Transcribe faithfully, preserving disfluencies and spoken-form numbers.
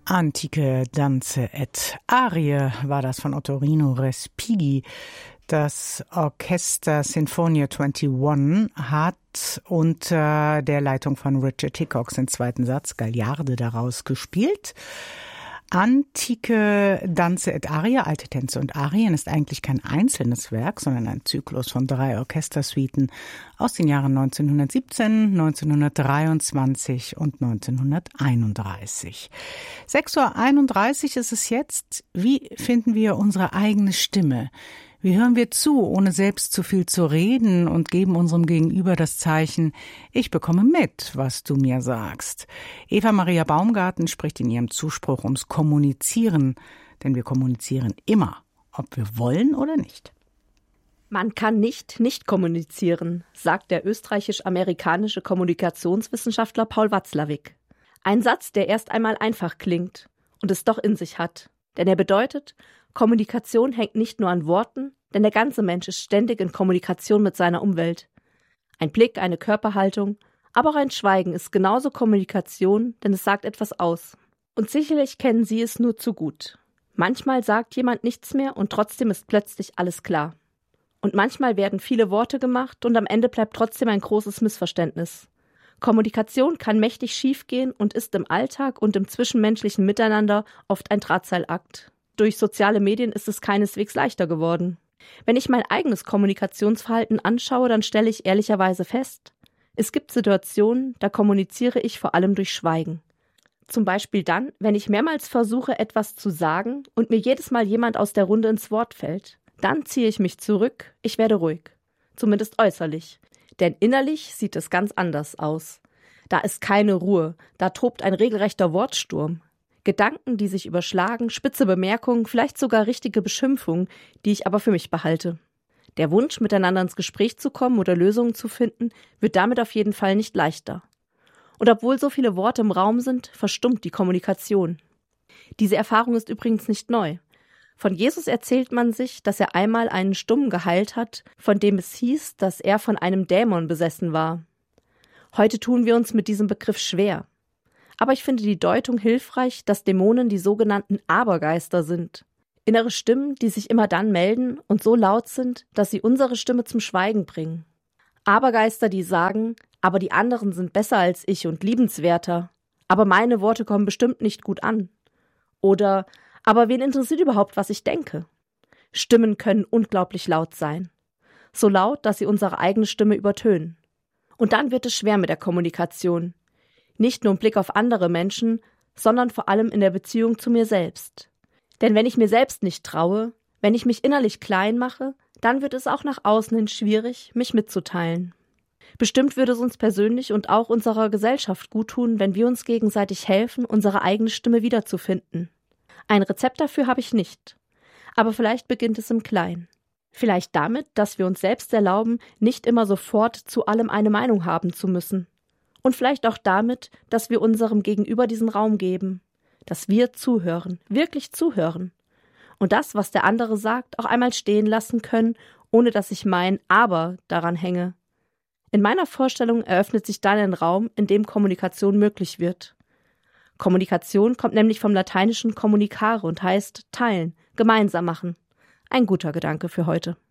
Antike Danze et Arie war das von Ottorino Respighi. Das Orchester Sinfonia einundzwanzig hat unter der Leitung von Richard Hickox den zweiten Satz Gagliarde daraus gespielt. Antike Danze et Arie, alte Tänze und Arien, ist eigentlich kein einzelnes Werk, sondern ein Zyklus von drei Orchestersuiten aus den Jahren neunzehnhundertsiebzehn, neunzehnhundertdreiundzwanzig und neunzehnhunderteinunddreißig. sechs Uhr einunddreißig ist es jetzt. Wie finden wir unsere eigene Stimme? Wie hören wir zu, ohne selbst zu viel zu reden, und geben unserem Gegenüber das Zeichen, ich bekomme mit, was du mir sagst. Eva Maria Baumgarten spricht in ihrem Zuspruch ums Kommunizieren, denn wir kommunizieren immer, ob wir wollen oder nicht. Man kann nicht nicht kommunizieren, sagt der österreichisch-amerikanische Kommunikationswissenschaftler Paul Watzlawick. Ein Satz, der erst einmal einfach klingt und es doch in sich hat. Denn er bedeutet, Kommunikation hängt nicht nur an Worten, denn der ganze Mensch ist ständig in Kommunikation mit seiner Umwelt. Ein Blick, eine Körperhaltung, aber auch ein Schweigen ist genauso Kommunikation, denn es sagt etwas aus. Und sicherlich kennen Sie es nur zu gut. Manchmal sagt jemand nichts mehr und trotzdem ist plötzlich alles klar. Und manchmal werden viele Worte gemacht und am Ende bleibt trotzdem ein großes Missverständnis. Kommunikation kann mächtig schiefgehen und ist im Alltag und im zwischenmenschlichen Miteinander oft ein Drahtseilakt. Durch soziale Medien ist es keineswegs leichter geworden. Wenn ich mein eigenes Kommunikationsverhalten anschaue, dann stelle ich ehrlicherweise fest, es gibt Situationen, da kommuniziere ich vor allem durch Schweigen. Zum Beispiel dann, wenn ich mehrmals versuche, etwas zu sagen und mir jedes Mal jemand aus der Runde ins Wort fällt. Dann ziehe ich mich zurück, ich werde ruhig. Zumindest äußerlich. Denn innerlich sieht es ganz anders aus. Da ist keine Ruhe, da tobt ein regelrechter Wortsturm. Gedanken, die sich überschlagen, spitze Bemerkungen, vielleicht sogar richtige Beschimpfungen, die ich aber für mich behalte. Der Wunsch, miteinander ins Gespräch zu kommen oder Lösungen zu finden, wird damit auf jeden Fall nicht leichter. Und obwohl so viele Worte im Raum sind, verstummt die Kommunikation. Diese Erfahrung ist übrigens nicht neu. Von Jesus erzählt man sich, dass er einmal einen Stummen geheilt hat, von dem es hieß, dass er von einem Dämon besessen war. Heute tun wir uns mit diesem Begriff schwer. Aber ich finde die Deutung hilfreich, dass Dämonen die sogenannten Abergeister sind. Innere Stimmen, die sich immer dann melden und so laut sind, dass sie unsere Stimme zum Schweigen bringen. Abergeister, die sagen, aber die anderen sind besser als ich und liebenswerter. Aber meine Worte kommen bestimmt nicht gut an. Oder, aber wen interessiert überhaupt, was ich denke? Stimmen können unglaublich laut sein. So laut, dass sie unsere eigene Stimme übertönen. Und dann wird es schwer mit der Kommunikation. Nicht nur im Blick auf andere Menschen, sondern vor allem in der Beziehung zu mir selbst. Denn wenn ich mir selbst nicht traue, wenn ich mich innerlich klein mache, dann wird es auch nach außen hin schwierig, mich mitzuteilen. Bestimmt würde es uns persönlich und auch unserer Gesellschaft guttun, wenn wir uns gegenseitig helfen, unsere eigene Stimme wiederzufinden. Ein Rezept dafür habe ich nicht. Aber vielleicht beginnt es im Kleinen. Vielleicht damit, dass wir uns selbst erlauben, nicht immer sofort zu allem eine Meinung haben zu müssen. Und vielleicht auch damit, dass wir unserem Gegenüber diesen Raum geben, dass wir zuhören, wirklich zuhören. Und das, was der andere sagt, auch einmal stehen lassen können, ohne dass ich mein Aber daran hänge. In meiner Vorstellung eröffnet sich dann ein Raum, in dem Kommunikation möglich wird. Kommunikation kommt nämlich vom lateinischen communicare und heißt teilen, gemeinsam machen. Ein guter Gedanke für heute.